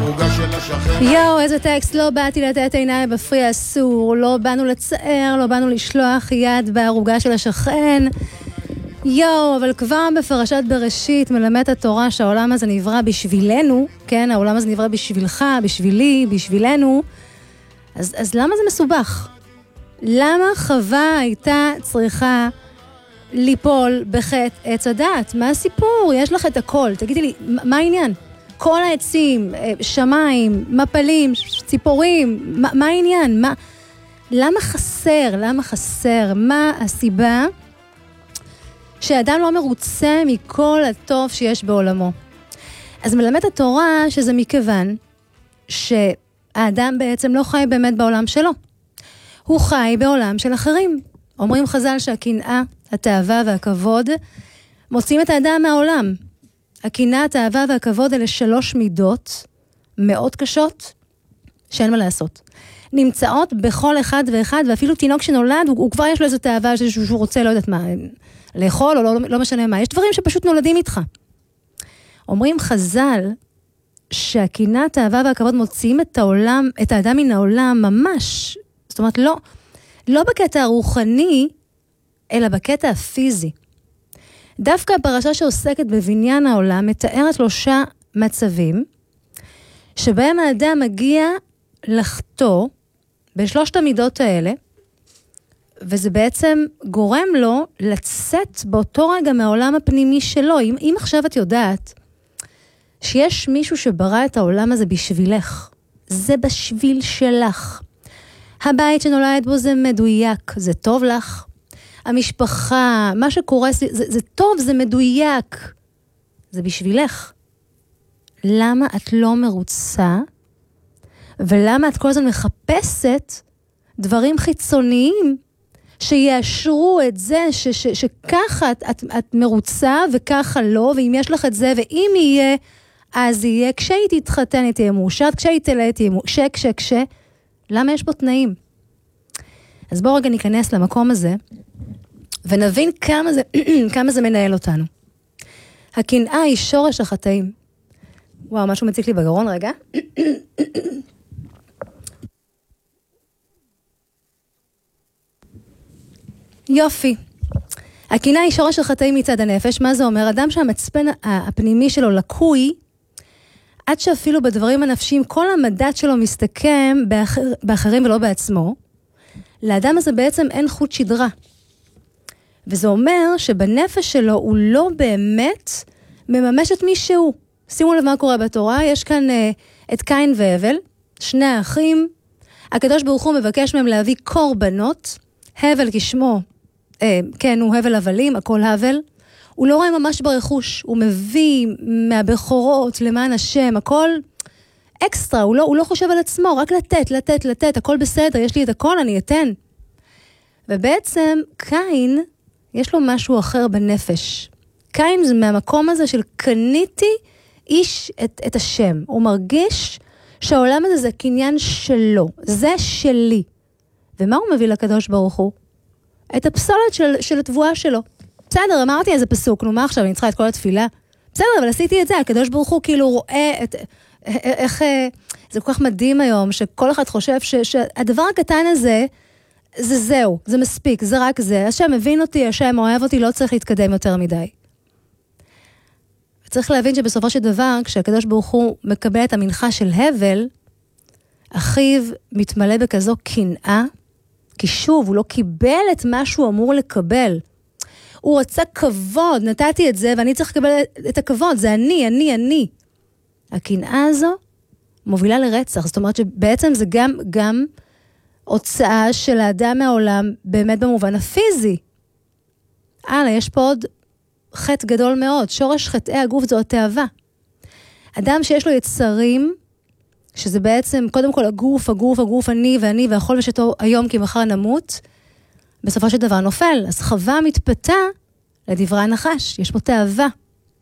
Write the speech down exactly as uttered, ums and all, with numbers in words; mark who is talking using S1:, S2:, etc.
S1: בערוגה של השכן.
S2: יאו, איזה טקסט, לא באתי לתת עיניי בפרי אסור, לא באנו לצער, לא באנו לשלוח יד בערוגה של השכן. יאו, אבל כבר בפרשת בראשית מלמד התורה שהעולם הזה נברא בשבילנו, כן, העולם הזה נברא בשבילך, בשבילי, בשבילנו. אז, אז למה זה מסובך? למה חווה הייתה צריכה ליפול בחטא עץ הדעת? מה הסיפור? יש לך את הכל. תגידי לי, מה העניין? כל העצים, שמיים, מפלים, ציפורים, מה, מה העניין? מה, למה חסר? למה חסר? מה הסיבה שהאדם לא מרוצה מכל הטוב שיש בעולמו? אז מלמד התורה שזה מכיוון שהאדם בעצם לא חי באמת בעולם שלו. הוא חי בעולם של אחרים. אומרים חז"ל שהקנאה, התאווה והכבוד מוציאים את האדם מהעולם. הקנאה, התאווה והכבוד אלה שלוש מידות מאוד קשות שאין מה לעשות. נמצאות בכל אחד ואחד, ואפילו תינוק שנולד, הוא, הוא כבר יש לו איזו תאווה שהוא, שהוא רוצה, לא יודעת מה, לאכול או לא, לא משנה מה. יש דברים שפשוט נולדים איתך. אומרים חז"ל שהקנאה, התאווה והכבוד מוציאים את העולם, את האדם מן העולם ממש. זאת אומרת, לא, לא בקטע הרוחני, אלא בקטע הפיזי. דווקא הפרשה שעוסקת בבניין העולם מתארת שלושה מצבים, שבהם האדם מגיע לחטוא בשלושת המידות האלה, וזה בעצם גורם לו לצאת באותו רגע מהעולם הפנימי שלו. אם, אם עכשיו את יודעת שיש מישהו שברא את העולם הזה בשבילך, זה בשביל שלך. הבית שנולד בו זה מדויק, זה טוב לך. המשפחה, מה שקורה, זה, זה טוב, זה מדויק. זה בשבילך. למה את לא מרוצה? ולמה את כל הזמן מחפשת דברים חיצוניים שיאשרו את זה ש, ש, שככה את, את, את מרוצה וככה לא, ואם יש לך את זה, ואם יהיה, אז יהיה, כשהיא תתחתן היא תהיה מאושרת, כשהיא תלד תהיה מאושרת, כש, כש, למה יש בו תנאים? אז בואו רגע ניכנס למקום הזה, ונבין כמה זה, כמה זה מנהל אותנו. הקנאה היא שורש החטאים. וואו, משהו מציק לי בגרון, רגע. יופי. הקנאה היא שורש החטאים מצד הנפש. מה זה אומר? אדם שהמצפן הפנימי שלו לקוי, עד שאפילו בדברים הנפשיים, כל המדד שלו מסתכם באחר, באחרים ולא בעצמו, לאדם הזה בעצם אין חוט שדרה. וזה אומר שבנפש שלו הוא לא באמת מממש את מי שהוא. שימו לב מה קורה בתורה, יש כאן אה, את קין והבל, שני האחים, הקדוש ברוך הוא מבקש מהם להביא קורבנות, הבל כשמו, אה, כן, הוא הבל הבלים, הכל הבל, הוא לא רואה ממש ברכוש, הוא מביא מהבכורות למען השם, הכל אקסטרה, הוא לא, הוא לא חושב על עצמו, רק לתת, לתת, לתת, הכל בסדר, יש לי את הכל, אני אתן. ובעצם קין, יש לו משהו אחר בנפש. קין זה מהמקום הזה של קניתי איש את, את השם. הוא מרגיש שהעולם הזה זה קניין שלו, זה שלי. ומה הוא מביא לקדוש ברוך הוא? את הפסולת של, של התבואה שלו. בסדר, אמרתי איזה פסוק, נו מה עכשיו, אני צריכה את כל התפילה? בסדר, אבל עשיתי את זה, הקדוש ברוך הוא כאילו רואה את, איך, זה כל כך מדהים היום, שכל אחד חושב ש, שהדבר הקטן הזה, זה זהו, זה מספיק, זה רק זה. השם מבין אותי, השם אוהב אותי, לא צריך להתקדם יותר מדי. וצריך להבין שבסופו של דבר, כשהקדוש ברוך הוא מקבל את המנחה של הבל, אחיו מתמלא בכזו קנאה, כי שוב, הוא לא קיבל את מה שהוא אמור לקבל. הוא רצה כבוד, נתתי את זה, ואני צריך לקבל את הכבוד, זה אני, אני, אני. הקנאה הזו מובילה לרצח, זאת אומרת שבעצם זה גם, גם הוצאה של האדם מהעולם, באמת במובן הפיזי. הלאה, יש פה עוד חטא גדול מאוד, שורש חטאי הגוף זו התאווה. אדם שיש לו יצרים, שזה בעצם קודם כל הגוף, הגוף, הגוף, אני ואני, והכל ושתו היום כי מחר נמות, בסופו של דבר נופל. אז חווה מתפתה לדברי הנחש, יש פה תאווה.